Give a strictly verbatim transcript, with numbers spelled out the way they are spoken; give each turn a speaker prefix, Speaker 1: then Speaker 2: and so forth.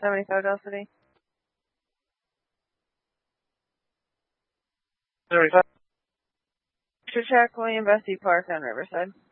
Speaker 1: seventy-five Del City.
Speaker 2: seventy-five.
Speaker 1: Extra check, William Bessie Park on Riverside.